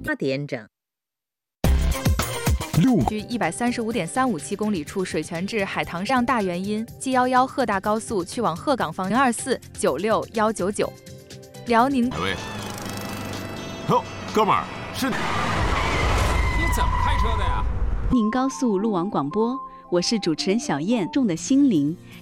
8点整。 距135.357公里处水泉至海棠上大原因，G11鹤大高速去往鹤岗方024969199。辽宁。 喂，哟，哥们儿，是你？ 你怎么开车的呀？ 宁高速路网广播，我是主持人小燕。众的心灵，